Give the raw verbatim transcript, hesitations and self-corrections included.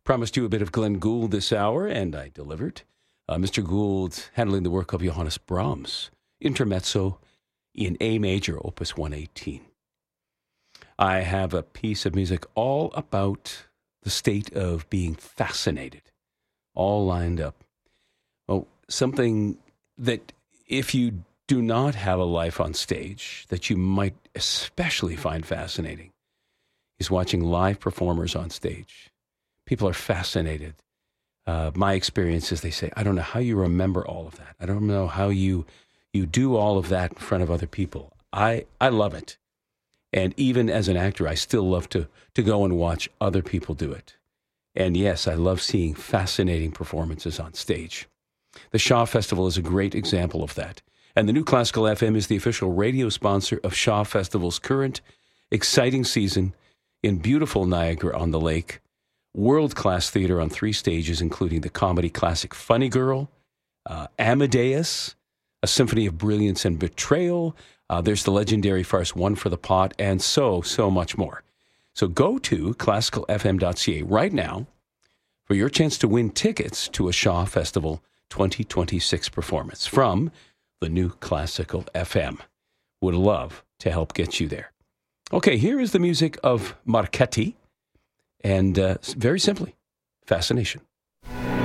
Promised you a bit of Glenn Gould this hour, and I delivered. Uh, Mister Gould handling the work of Johannes Brahms, Intermezzo in A major, opus one eighteen. I have a piece of music all about the state of being fascinated, all lined up. Oh, something that if you do not have a life on stage, that you might especially find fascinating, is watching live performers on stage. People are fascinated. Uh, my experience is they say, I don't know how you remember all of that. I don't know how you you do all of that in front of other people. I, I love it. And even as an actor, I still love to, to go and watch other people do it. And yes, I love seeing fascinating performances on stage. The Shaw Festival is a great example of that. And the New Classical F M is the official radio sponsor of Shaw Festival's current exciting season in beautiful Niagara-on-the-Lake. World-class theater on three stages, including the comedy classic Funny Girl, uh, Amadeus, A Symphony of Brilliance and Betrayal. Uh, there's the legendary farce One for the Pot, and so, so much more. So go to classical f m dot c a right now for your chance to win tickets to a Shaw Festival twenty twenty-six performance from the New Classical F M. Would love to help get you there. Okay, here is the music of Marchetti. And uh, very simply, fascination.